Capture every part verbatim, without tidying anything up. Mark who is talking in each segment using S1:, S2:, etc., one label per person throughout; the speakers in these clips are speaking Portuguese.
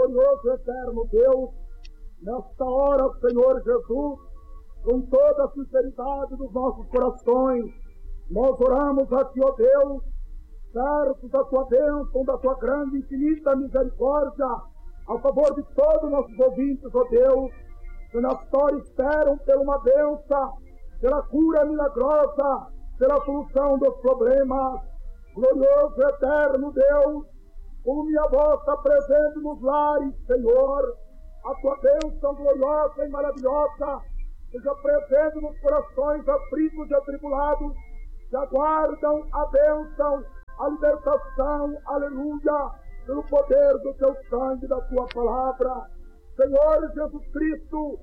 S1: glorioso e eterno Deus, nesta hora, Senhor Jesus, com toda a sinceridade dos nossos corações, nós oramos a Ti, ó Deus, certos da Tua bênção, da Tua grande e infinita misericórdia, a favor de todos os nossos ouvintes, ó Deus, que nesta hora esperam pela uma bênção, pela cura milagrosa, pela solução dos problemas. Glorioso e eterno Deus, como minha voz está presente nos lares, Senhor, a Tua bênção gloriosa e maravilhosa seja presente nos corações aflitos e atribulados que aguardam a bênção, a libertação, aleluia, pelo poder do Teu sangue e da Tua palavra. Senhor Jesus Cristo,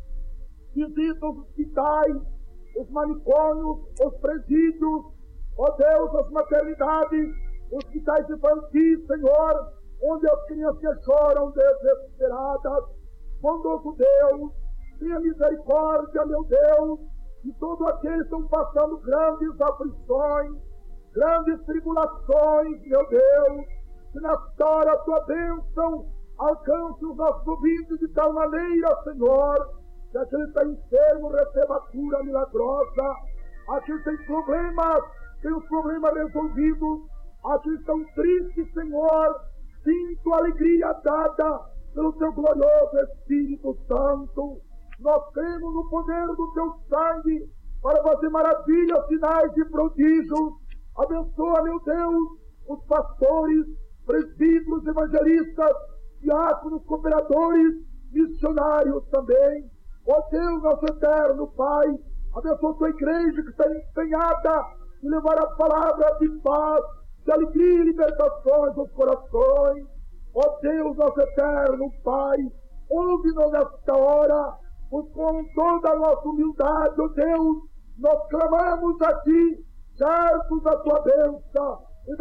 S1: visita os hospitais, os manicômios, os presídios, ó Deus, as maternidades, os hospitais infantis, Senhor, onde as crianças choram desesperadas. Bondoso Deus, tenha misericórdia, meu Deus, de todos aqueles que estão passando grandes aflições, grandes tribulações, meu Deus, que nesta hora a Tua bênção alcance os nossos ouvidos de tal maneira, Senhor, que aquele que está enfermo receba a cura milagrosa, aquele que tem problemas, tem os problemas resolvidos, aqueles que estão tristes, Senhor, sinto a alegria dada pelo Teu glorioso Espírito Santo. Nós cremos no poder do Teu sangue para fazer maravilhas, sinais e prodígios. Abençoa, meu Deus, os pastores, presbíteros, evangelistas, diáconos, cooperadores, missionários também. Ó Deus, nosso eterno Pai, abençoa a Tua igreja que está empenhada em levar a palavra de paz, de alegria e libertações aos corações. Ó Deus, nosso eterno Pai, ouve-nos nesta hora, pois com toda a nossa humildade, ó Deus, nós clamamos a Ti, certos da Tua bênção,